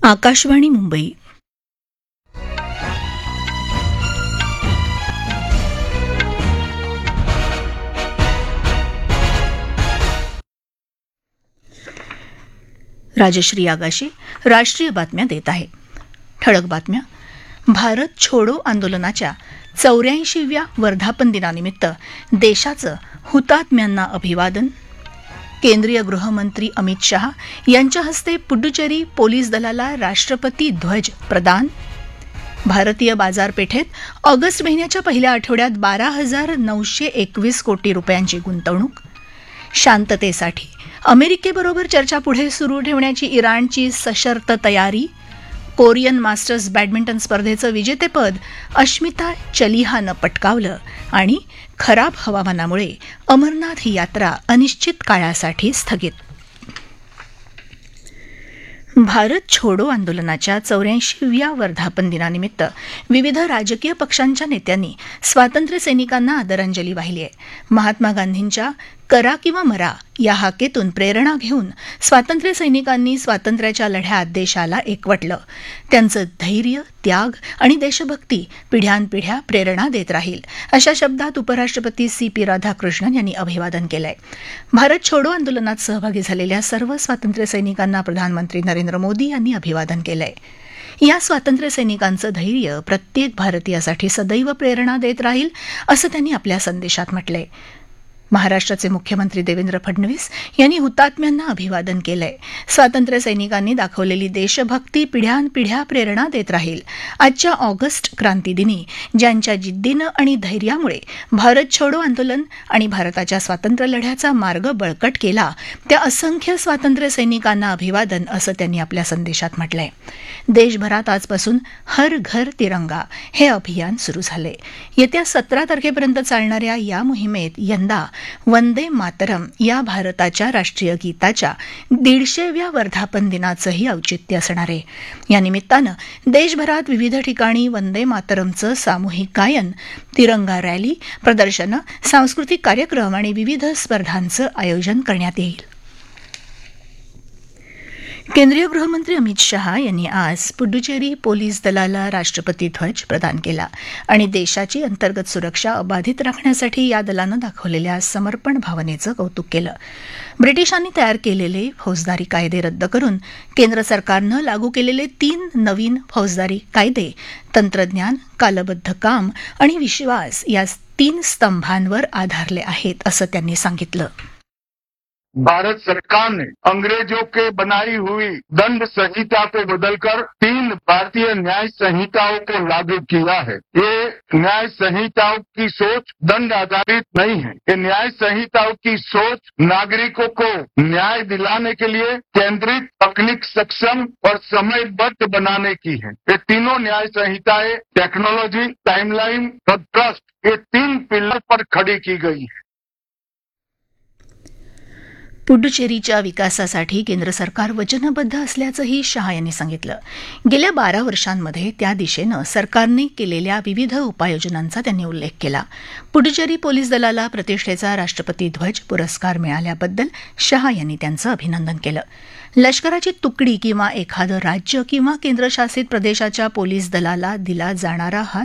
आकाशवाणी मुंबई. राजश्री आगाशे राष्ट्रीय बातम्या देत आहे. ठळक बातम्या. भारत छोडो आंदोलनाच्या 84व्या वर्धापन दिनानिमित्त देशाचं हुतात्म्यांना अभिवादन. केंद्रीय गृहमंत्री अमित शहा यांच्या हस्ते पुडुचेरी पोलीस दलाला राष्ट्रपती ध्वज प्रदान. भारतीय बाजारपेठेत ऑगस्ट महिन्याच्या पहिल्या आठवड्यात 12,921 कोटी रुपयांची गुंतवणूक. शांततेसाठी अमेरिकेबरोबर चर्चा पुढे सुरू ठेवण्याची इराणची सशर्त तयारी. कोरियन मास्टर्स बॅडमिंटन स्पर्धेचं विजेतेपद अश्मिता चलिहानं पटकावलं. आणि खराब हवामानामुळे अमरनाथ यात्रा अनिश्चित काळासाठी स्थगित. भारत छोडो आंदोलनाच्या 84व्या वर्धापन दिनानिमित्त विविध राजकीय पक्षांच्या नेत्यांनी स्वातंत्र्य सैनिकांना आदरांजली वाहिली आहे. महात्मा गांधींच्या करा किंवा मरा या हाकेतून प्रेरणा घेऊन स्वातंत्र्य सैनिकांनी स्वातंत्र्याच्या लढ्यात देशाला एकवटलं. त्यांचं धैर्य, त्याग आणि देशभक्ती पिढ्यानपिढ्या प्रेरणा देत राहील, अशा शब्दात उपराष्ट्रपती CP राधाकृष्णन यांनी अभिवादन केलंय. भारत छोडो आंदोलनात सहभागी झालेल्या सर्व स्वातंत्र्य सैनिकांना प्रधानमंत्री नरेंद्र मोदी यांनी अभिवादन केलंय. या स्वातंत्र्य सैनिकांचं धैर्य प्रत्येक भारतीयासाठी सदैव प्रेरणा देत राहील, असं त्यांनी आपल्या संदेशात म्हटलंय. महाराष्ट्राचे मुख्यमंत्री देवेंद्र फडणवीस यांनी हुतात्म्यांना अभिवादन केलंय. स्वातंत्र्य सैनिकांनी दाखवलेली देशभक्ती पिढ्यानपिढ्या प्रेरणा देत राहील. आजच्या ऑगस्ट क्रांती दिनी ज्यांच्या जिद्दीनं आणि धैर्यामुळे भारत छोडो आंदोलन आणि भारताच्या स्वातंत्र्य लढ्याचा मार्ग बळकट केला, त्या असंख्य स्वातंत्र्य सैनिकांना अभिवादन, असं त्यांनी आपल्या संदेशात म्हटलंय. देशभरात आजपासून हर घर तिरंगा हे अभियान सुरू झाले. येत्या 17 तारखेपर्यंत चालणाऱ्या या मोहिमेत यंदा वंदे मातरम या भारताच्या राष्ट्रीय गीताच्या 150व्या वर्धापन दिनाचंही औचित्य असणार आहे. या निमित्तानं देशभरात विविध ठिकाणी वंदे मातरमचं सामूहिक गायन, तिरंगा रॅली, प्रदर्शनं, सांस्कृतिक कार्यक्रम आणि विविध स्पर्धांचं आयोजन करण्यात येईल. केंद्रीय गृहमंत्री अमित शहा यांनी आज पुडुचेरी पोलीस दलाला राष्ट्रपती ध्वज प्रदान केला आणि देशाची अंतर्गत सुरक्षा अबाधित राखण्यासाठी या दलानं दाखवलेल्या समर्पण भावनेचं कौतुक केलं. ब्रिटिशांनी तयार केलेले फौजदारी कायदे रद्द करून केंद्र सरकारनं लागू केलेले 3 नवीन फौजदारी कायदे तंत्रज्ञान, कालबद्ध काम आणि विश्वास या 3 स्तंभांवर आधारले आहेत, असं त्यांनी सांगितलं. भारत सरकार ने अंग्रेजों के बनाई हुई दंड संहिता को बदलकर 3 भारतीय न्याय संहिताओं को लागू किया है. ये न्याय संहिताओं की सोच दंड आधारित नहीं है. ये न्याय संहिताओं की सोच नागरिकों को न्याय दिलाने के लिए केंद्रित, तकनीक सक्षम और समयबद्ध बनाने की है. ये तीनों न्याय संहिताएं टेक्नोलॉजी, टाइमलाइन और ट्रस्ट, ये 3 पिलर पर खड़ी की गई है. पुडुचेरीच्या विकासासाठी केंद्र सरकार वचनबद्ध असल्याचंही शहा यांनी सांगितलं. गेल्या 12 वर्षांमध्ये त्या दिशेनं सरकारने केलेल्या विविध उपाययोजनांचा त्यांनी उल्लेख केला. पुडुचेरी पोलीस दलाला प्रतिष्ठेचा राष्ट्रपती ध्वज पुरस्कार मिळाल्याबद्दल शहा यांनी त्यांचं अभिनंदन केलं. लष्कराची तुकडी किंवा एखादं राज्य किंवा केंद्रशासित प्रदेशाच्या पोलीस दलाला दिला जाणारा हा